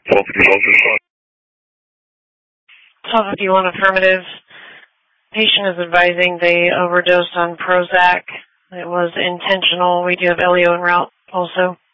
1251 affirmative. Patient is advising they overdosed on Prozac. It was intentional. We do have LEO en route also.